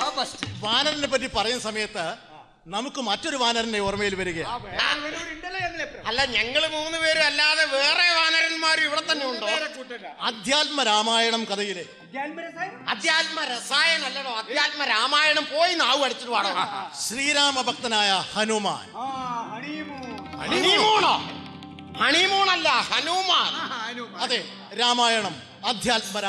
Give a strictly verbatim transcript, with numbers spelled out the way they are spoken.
വാനരനെ പറ്റി പറയുന്ന സമയത്ത് നമുക്ക് മറ്റൊരു വാനരന്റെ ഓർമ്മയിൽ വരിക. അല്ല, ഞങ്ങള് മൂന്ന് പേരും അല്ലാതെ വേറെ വാനരന്മാരും ഇവിടെ തന്നെ ഉണ്ടോ? അധ്യാത്മ രാമായണം കഥയിലെ അധ്യാത്മ രസായനം അല്ലടോ, അധ്യാത്മ രാമായണം. പോയി നാവ് അടിച്ചിട്ട് പാടോ. ശ്രീരാമ ഭക്തനായ ഹനുമാൻ. ഹണിമൂണോ? ഹണിമൂണല്ല, ഹനുമാൻ. അതെ, രാമായണം അധ്യാത്മ